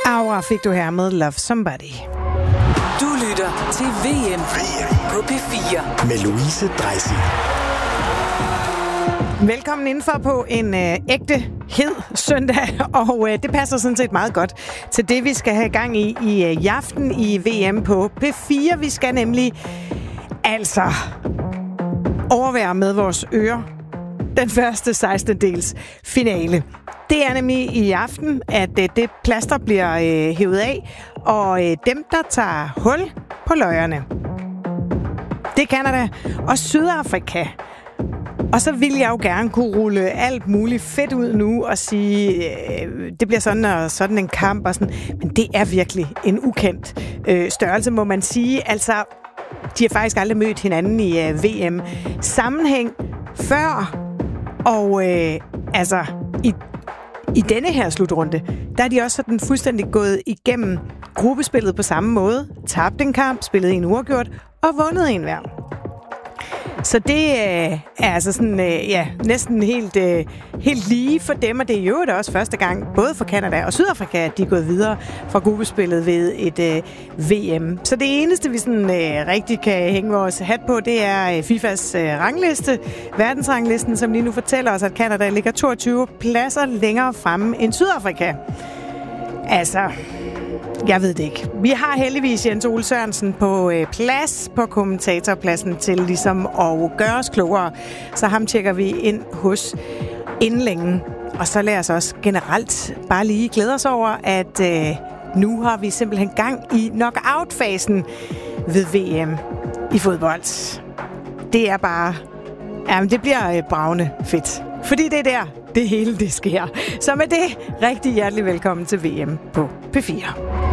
Aura fik du her med Love Somebody. Du lytter til VM på P4 med Louise Dreisig. Velkommen indenfor på en ægte hed søndag, og det passer sådan set meget godt til det, vi skal have gang i aften i VM på P4. Vi skal nemlig altså overvære med vores ører den første 16-dels finale. Det er nemlig i aften, at det plaster bliver hævet af, og dem, der tager hul på løjerne, det er Canada og Sydafrika. Og så vil jeg jo gerne kunne rulle alt muligt fedt ud nu og sige, det bliver sådan og sådan en kamp og sådan. Men det er virkelig en ukendt størrelse, må man sige. Altså, de har faktisk aldrig mødt hinanden i VM-sammenhæng før. Og altså, i denne her slutrunde, der er de også sådan fuldstændig gået igennem gruppespillet på samme måde. Tabt en kamp, spillet en uafgjort og vundet en hver. Så det er altså sådan, næsten helt lige for dem, og det er jo også første gang, både for Canada og Sydafrika, at de er gået videre fra gruppespillet ved et VM. Så det eneste, vi sådan rigtig kan hænge vores hat på, det er FIFAs rangliste, verdensranglisten, som lige nu fortæller os, at Canada ligger 22 pladser længere fremme end Sydafrika. Altså, jeg ved det ikke. Vi har heldigvis Jens Ole Sørensen på plads på kommentatorpladsen til ligesom at gøre os klogere. Så ham tjekker vi ind hos inden længe. Og så lad os også generelt bare lige glæde os over, at nu har vi simpelthen gang i knockout-fasen ved VM i fodbold. Det er bare... Jamen, det bliver bragende fedt. Fordi det er der, det hele det sker. Så med det, rigtig hjertelig velkommen til VM på P4.